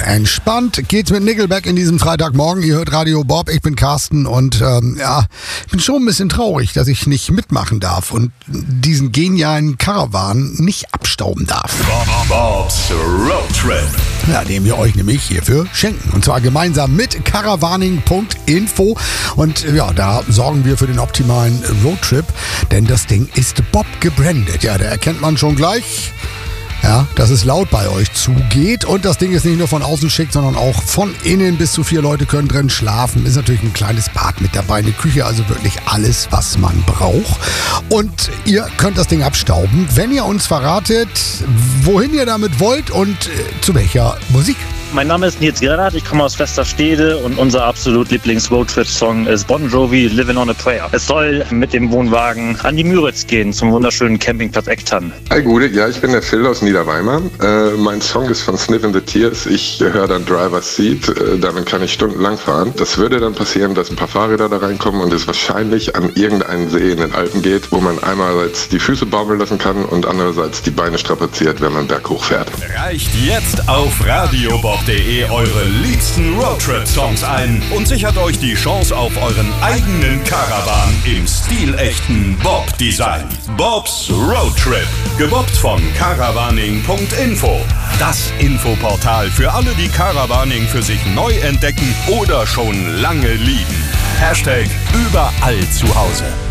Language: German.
Entspannt geht's mit Nickelback in diesem Freitagmorgen. Ihr hört Radio Bob, ich bin Carsten und ich bin schon ein bisschen traurig, dass ich nicht mitmachen darf und diesen genialen Caravan nicht abstauben darf. Bob's Road Trip. Ja, den wir euch nämlich hierfür schenken. Und zwar gemeinsam mit caravaning.info. Und ja, da sorgen wir für den optimalen Roadtrip, denn das Ding ist Bob gebrandet. Ja, da erkennt man schon gleich, ja, dass es laut bei euch zugeht. Und das Ding ist nicht nur von außen schick, sondern auch von innen. Bis zu 4 Leute können drin schlafen. Ist natürlich ein kleines Bad mit dabei, eine Küche, also wirklich alles, was man braucht. Und ihr könnt das Ding abstauben, wenn ihr uns verratet, wohin ihr damit wollt und zu welcher Musik. Mein Name ist Nils Gerhardt, ich komme aus Westerstede und unser absolut Lieblings-Roadtrip-Song ist Bon Jovi, Living on a Prayer. Es soll mit dem Wohnwagen an die Müritz gehen, zum wunderschönen Campingplatz Ecktann. Hi Gude, ja, ich bin der Phil aus Niederweimar. Mein Song ist von Sniff and the Tears. Ich höre dann Driver's Seat, damit kann ich stundenlang fahren. Das würde dann passieren, dass ein paar Fahrräder da reinkommen und es wahrscheinlich an irgendeinen See in den Alpen geht, wo man einerseits die Füße baumeln lassen kann und andererseits die Beine strapaziert, wenn man berghoch fährt. Reicht jetzt auf radiobob.de eure liebsten Roadtrip-Songs ein und sichert euch die Chance auf euren eigenen Caravan im stilechten Bob-Design. Bob's Road Trip, gebobbt von caravaning.info. Das Infoportal für alle, die Caravaning für sich neu entdecken oder schon lange lieben. #überall zu Hause.